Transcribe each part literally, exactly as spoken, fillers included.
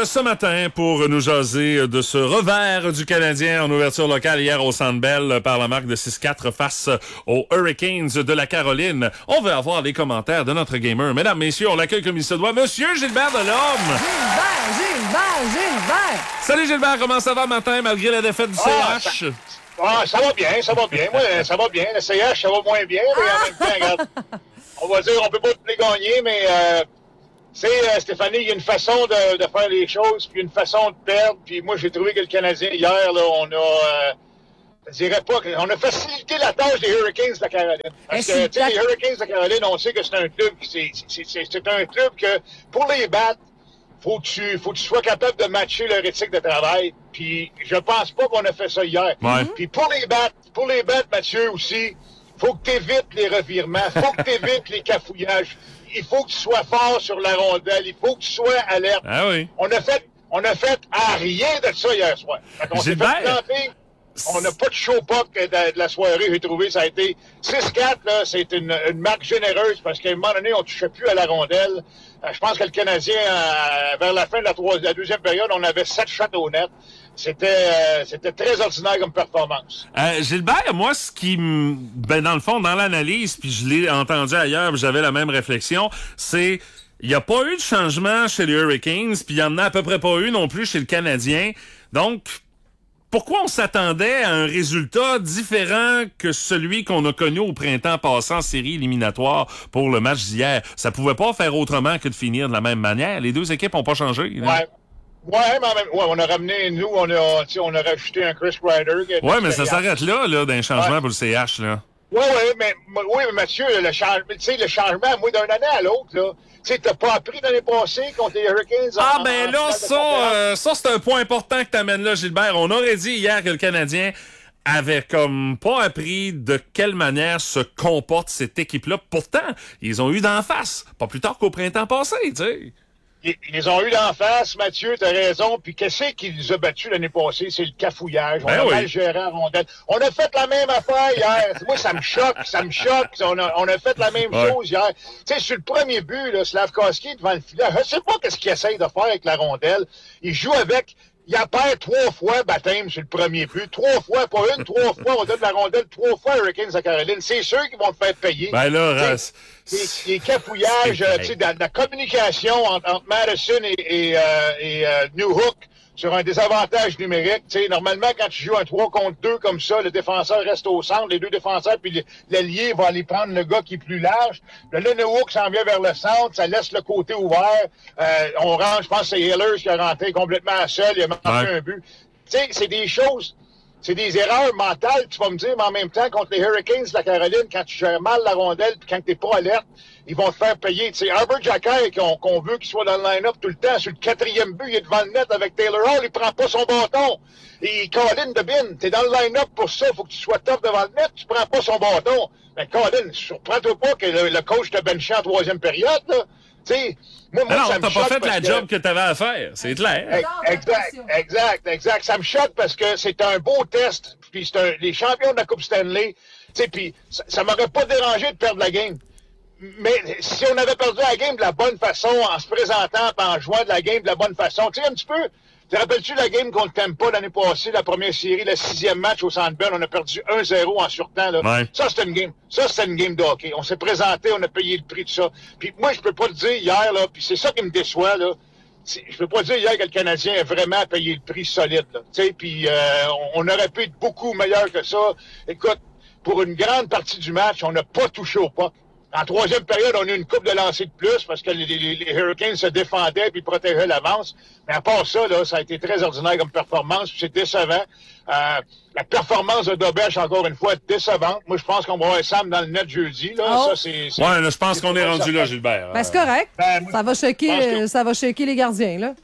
ce matin pour nous jaser de ce revers du Canadien en ouverture locale hier au Centre Bell par la marque de six quatre face aux Hurricanes de la Caroline. On veut avoir les commentaires de notre gamer. Mesdames, messieurs, on l'accueille comme il se doit. Monsieur Gilbert Delorme. Gilbert, Gilbert, Gilbert. Salut Gilbert, comment ça va matin malgré la défaite du ah, C H? Ça, ah, ça va bien, ça va bien. Moi, ça va bien. Le C H, ça va moins bien. Mais en même temps, regarde, on va dire, on peut pas tous les gagner, mais... Euh, Tu sais, euh, Stéphanie, il y a une façon de, de faire les choses, puis une façon de perdre. Puis moi, j'ai trouvé que le Canadien, hier, là, on a, euh, je dirais pas, on a facilité la tâche des Hurricanes de la Caroline. Parce que, tu sais, les Hurricanes de la Caroline, on sait que c'est un club, c'est, c'est, c'est, c'est un club que, pour les battre, faut que tu, faut que tu sois capable de matcher leur éthique de travail. Puis je pense pas qu'on a fait ça hier. Ouais. Puis pour les battre, pour les battre, Mathieu, aussi, faut que tu évites les revirements, faut que tu évites les cafouillages. Il faut que tu sois fort sur la rondelle. Il faut que tu sois alerte. Ah oui. On a fait, on a fait à rien de ça hier soir. On s'est fait planter. On n'a pas de show-pop de, de la soirée, j'ai trouvé. Ça a été six quatre, là. C'est une, une marque généreuse parce qu'à un moment donné, on ne touchait plus à la rondelle. Euh, je pense que le Canadien, euh, vers la fin de la, troisième, la deuxième période, on avait sept shots au net. C'était, euh, c'était très ordinaire comme performance. Euh, Gilbert, moi, ce qui m... ben, dans le fond, dans l'analyse, puis je l'ai entendu ailleurs, j'avais la même réflexion, c'est, il n'y a pas eu de changement chez les Hurricanes, puis il n'y en a à peu près pas eu non plus chez le Canadien. Donc, pourquoi on s'attendait à un résultat différent que celui qu'on a connu au printemps passant en série éliminatoire pour le match d'hier? Ça pouvait pas faire autrement que de finir de la même manière. Les deux équipes n'ont pas changé. Là. Ouais. Ouais, mais en même, ouais, on a ramené, nous, on a, on a rajouté un Chris Kreider. Ouais, mais ça s'arrête là, là, d'un changement ouais. pour le C H, là. Ouais, ouais, mais, oui, mais Mathieu, le changement, tu sais, le changement, moi, d'une année à l'autre, là, tu sais, t'as pas appris l'année passée contre les Hurricanes. Ah, en, ben en là, ça, euh, ça, c'est un point important que t'amènes là, Gilbert. On aurait dit hier que le Canadien avait comme pas appris de quelle manière se comporte cette équipe-là. Pourtant, ils ont eu d'en face, pas plus tard qu'au printemps passé, tu sais. Ils, ils ont eu d'en face, Mathieu, t'as raison. Puis qu'est-ce qui nous a battus l'année passée? C'est le cafouillage. Ben on a oui. mal géré la rondelle. On a fait la même affaire hier. Moi, ça me choque, ça me choque. On a, on a fait la même ouais. chose hier. Tu sais, sur le premier but, là, Slavkovski devant le filet, je sais pas qu'est-ce qu'il essaye de faire avec la rondelle. Il joue avec... Il a perd trois fois baptême sur le premier but. Trois fois, pas une, trois fois. On donne la rondelle trois fois Hurricanes à Caroline. C'est sûr qu'ils vont te faire payer. Ben là, Ras... Les, les cafouillages, euh, tu sais, la, la communication entre, entre Madison et, et, euh, et euh, New Hook sur un désavantage numérique. Tu sais, normalement, quand tu joues un trois contre deux comme ça, le défenseur reste au centre, les deux défenseurs, puis l'allié va aller prendre le gars qui est plus large. Là, le New Hook s'en vient vers le centre, ça laisse le côté ouvert. Euh, on rentre, je pense que c'est Hillers qui a rentré complètement seul, il a marqué ouais. un but. Tu sais, c'est des choses... C'est des erreurs mentales, tu vas me dire, mais en même temps, contre les Hurricanes de la Caroline, quand tu gères mal la rondelle puis quand t'es pas alerte, ils vont te faire payer. Tu sais, Herbert Jacquet, qu'on qu'on veut qu'il soit dans le line-up tout le temps, sur le quatrième but, il est devant le net avec Taylor Hall, il prend pas son bâton. Et Colin Debin, t'es dans le line-up pour ça, faut que tu sois top devant le net, tu prends pas son bâton. Mais Colin, surprends-toi pas que le, le coach te benché en troisième période, là. Tu sais, moi, moi, alors, ça me t'as pas fait la que... job que t'avais à faire, c'est clair. Exact, exact, exact. Ça me choque parce que c'est un beau test. Puis c'est un, les champions de la Coupe Stanley. Tu sais, puis ça, ça m'aurait pas dérangé de perdre la game. Mais si on avait perdu la game de la bonne façon, en se présentant, en jouant de la game de la bonne façon, tu sais, un petit peu. Te rappelles-tu la game contre Tampa l'année passée, la première série, le sixième match au Centre Bell, on a perdu un zéro en surtemps, là. Ouais. Ça, c'était une game. Ça, c'était une game de hockey. On s'est présenté, on a payé le prix de ça. Puis moi, je peux pas te dire hier, là, puis c'est ça qui me déçoit, là. Je peux pas dire hier que le Canadien a vraiment payé le prix solide, là. Tu sais, puis euh, on, on aurait pu être beaucoup meilleur que ça. Écoute, pour une grande partie du match, on n'a pas touché au puck. En troisième période, on a eu une coupe de lancers de plus parce que les, les, les Hurricanes se défendaient puis protégeaient l'avance. Mais à part ça, là, ça a été très ordinaire comme performance. C'est décevant. Euh, la performance de Dobech, encore une fois, est décevante. Moi, je pense qu'on va avoir Sam dans le net jeudi. Là. Oh. Ça, c'est, c'est, ouais, là, je pense c'est qu'on est rendu là, Gilbert. Ben, c'est correct. Ben, moi, ça va choquer, que... ça va choquer les gardiens, là.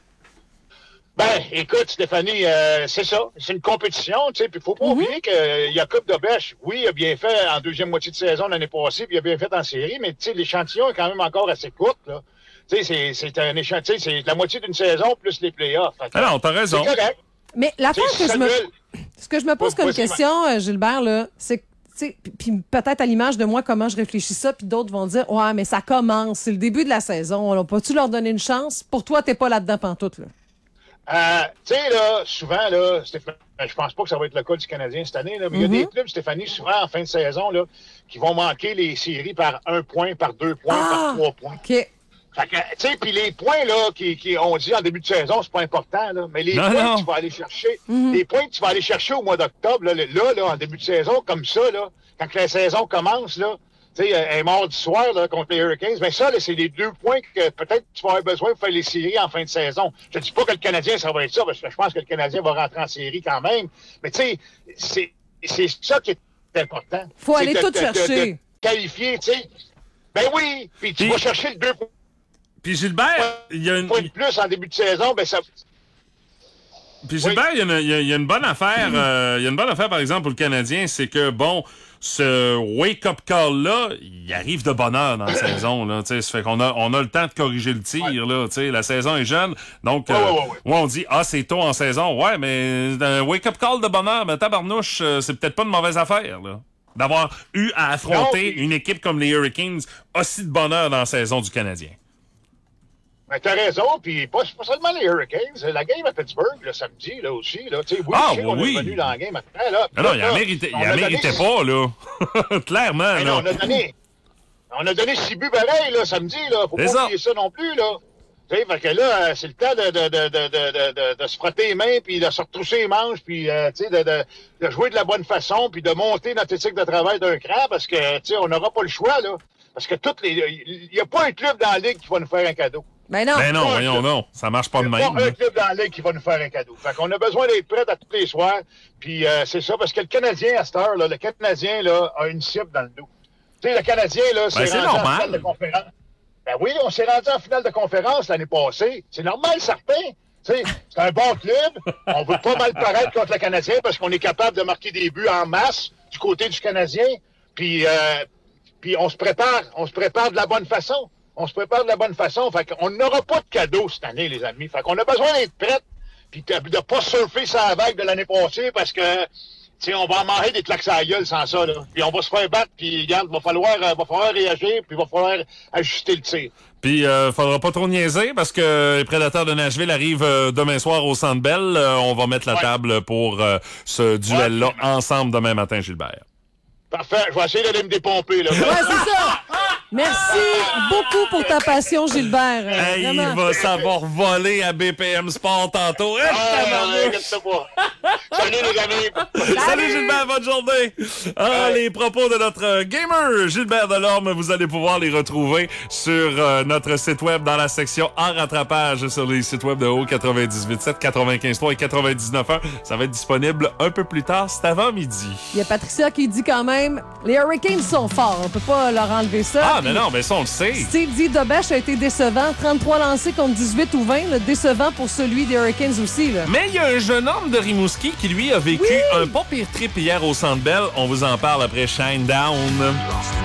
Ben, écoute, Stéphanie, euh, c'est ça. C'est une compétition, tu sais, puis faut pas mm-hmm. oublier que euh, Jacob Dobech, oui, il a bien fait en deuxième moitié de saison l'année passée, puis il a bien fait en série, mais tu sais, l'échantillon est quand même encore assez court, là. Tu sais, c'est, c'est un échantillon, c'est la moitié d'une saison plus les playoffs. Ah non, t'as raison. C'est correct. Mais l'affaire que je me... Ce que je me pose comme question, euh, Gilbert, là, c'est que, tu sais, puis peut-être à l'image de moi, comment je réfléchis ça, puis d'autres vont dire, ouais, mais ça commence, c'est le début de la saison, on n'a pas-tu leur donner une chance? Pour toi, t'es pas là-dedans pantoute, là. Euh, tu sais, là, souvent, là, Stéphanie, je pense pas que ça va être le cas du Canadien cette année, là, mais il mm-hmm. y a des clubs, Stéphanie, souvent en fin de saison, là, qui vont manquer les séries par un point, par deux points, ah, par trois points. OK. Fait que, tu sais, puis les points, là, qui, qui, on dit en début de saison, c'est pas important, là, mais les non, points non. que tu vas aller chercher, mm-hmm. les points que tu vas aller chercher au mois d'octobre, là, là, là, en début de saison, comme ça, là, quand la saison commence, là, tu sais, un mardi soir, là, contre les Hurricanes, ben ça, là, c'est les deux points que peut-être tu vas avoir besoin pour faire les séries en fin de saison. Je te dis pas que le Canadien, ça va être ça, parce que je pense que le Canadien va rentrer en série quand même, mais tu sais, c'est, c'est ça qui est important. Faut aller de, tout de, chercher. De, de qualifier, tu sais. Ben oui, puis tu puis, vas chercher le deux points. Puis Gilbert, il y a une... point de plus en début de saison, ben ça... Puis Gilbert, il oui. y, y, y a une bonne affaire, il euh, y a une bonne affaire, par exemple, pour le Canadien, c'est que, bon, ce wake-up call-là, il arrive de bonne heure dans la saison, là, tu sais, ça fait qu'on a, on a le temps de corriger le tir, ouais. là, tu sais, la saison est jeune, donc, ouais, euh, ouais, ouais, ouais. ouais, on dit, ah, c'est tôt en saison, ouais, mais un wake-up call de bonne heure, ben, tabarnouche, euh, c'est peut-être pas une mauvaise affaire, là, d'avoir eu à affronter non, une équipe comme les Hurricanes aussi de bonne heure dans la saison du Canadien. Ben, t'as raison, puis pas, pas seulement les Hurricanes. La game à Pittsburgh, le samedi, là, aussi, là. Tu sais, oui, ah, je sais oui, qu'on oui. est revenu dans la game après, là. Non, non, il en méritait, il en méritait donné... pas, là. Clairement, ben, là. Non, on a donné, on a donné six buts pareils, là, samedi, là. Faut c'est pas ça. oublier ça non plus, là. Tu sais, fait que là, c'est le temps de, de, de, de, de, de, de se frotter les mains, puis de se retrousser les manches, puis, euh, tu sais, de, de, de jouer de la bonne façon, puis de monter notre éthique de travail d'un cran, parce que, tu sais, on n'aura pas le choix, là. Parce que toutes les, il n'y a pas un club dans la ligue qui va nous faire un cadeau. Ben non. Ben non, voyons, non. Ça marche pas de même. Il n'y a pas un club dans la ligue qui va nous faire un cadeau. Fait qu'on a besoin d'être prêts à tous les soirs. Puis euh, c'est ça, parce que le Canadien, à cette heure, là, le Canadien, là, a une cible dans le dos. Tu sais, le Canadien, là, c'est ben, rendu en finale de conférence. Ben oui, on s'est rendu en finale de conférence l'année passée. C'est normal, certain. Tu sais, c'est un bon club. On veut pas mal paraître contre le Canadien parce qu'on est capable de marquer des buts en masse du côté du Canadien. Puis, euh, puis on se prépare, on se prépare de la bonne façon. On se prépare de la bonne façon. Fait qu'on n'aura pas de cadeau cette année, les amis. Fait qu'on a besoin d'être prêts puis de, de pas surfer sur la vague de l'année passée parce que, tu sais, on va en manger des claques à la gueule sans ça, là. Puis on va se faire battre, puis regarde, va falloir, euh, va falloir réagir, puis va falloir ajuster le tir. Puis, euh, faudra pas trop niaiser parce que les Prédateurs de Nashville arrivent euh, demain soir au Centre Bell. Euh, on va mettre la ouais. table pour euh, ce duel-là ouais. ensemble demain matin, Gilbert. Parfait. Je vais essayer d'aller me dépomper, là. Ouais, c'est ça. Merci beaucoup pour ta passion, Gilbert. Hey, il va savoir voler à B P M Sport tantôt. Ah, pas. Salut, les amis. Salut, Salut Gilbert, bonne journée. Ah, les propos de notre gamer, Gilbert Delorme, vous allez pouvoir les retrouver sur euh, notre site web dans la section en rattrapage sur les sites web de Haut quatre-vingt-dix-huit sept, quatre-vingt-quinze trois et quatre-vingt-dix-neuf un. Ça va être disponible un peu plus tard, c'est avant midi. Il y a Patricia qui dit quand même, les Hurricanes sont forts, on peut pas leur enlever ça. Ah, mais non, mais ça, on le sait. Steve dit Dobesch a été décevant. trente-trois lancés contre dix-huit ou vingt. Là, décevant pour celui des Hurricanes aussi. Là. Mais il y a un jeune homme de Rimouski qui, lui, a vécu oui! un pas pire trip hier au Centre Bell. On vous en parle après Shinedown.